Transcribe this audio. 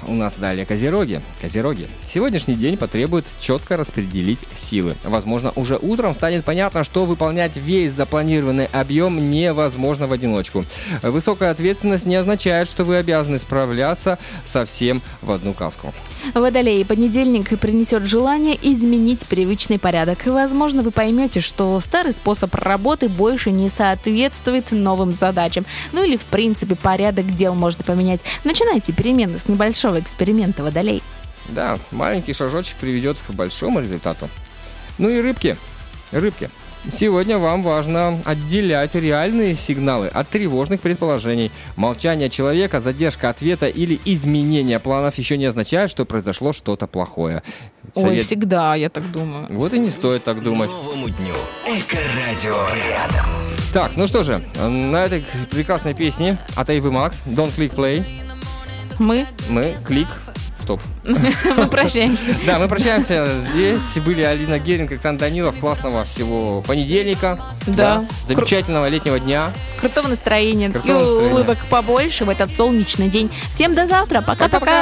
у нас далее Козероги. Козероги. Сегодняшний день потребует четко распределить силы. Возможно, уже утром станет понятно, что выполнять весь запланированный объем невозможно в одиночку. Высокая ответственность не означает, что вы обязаны справляться со всем в одну каску. Водолей, понедельник принесет желание изменить привычный порядок. Возможно, вы поймете, что старый способ работы больше не соответствует новым задачам. Ну или, в принципе, порядок дел можно поменять. Начинайте перемены с небольшого эксперимента, Водолей. Да, маленький шажочек приведет к большому результату. Ну и рыбки. Рыбки. Сегодня вам важно отделять реальные сигналы от тревожных предположений. Молчание человека, задержка ответа или изменение планов еще не означает, что произошло что-то плохое. Ой, всегда, я так думаю. Вот и не стоит так думать. Новому дню. Эко-радио рядом. Так, ну что же, на этой прекрасной песне от Эйвы Макс, Don't Click Play, мы клик, стоп. Мы прощаемся. Да, мы прощаемся. Здесь были Алина Геринг, Александр Данилов. Классного всего понедельника. Да. Замечательного летнего дня. Крутого настроения. И улыбок побольше в этот солнечный день. Всем до завтра. Пока-пока.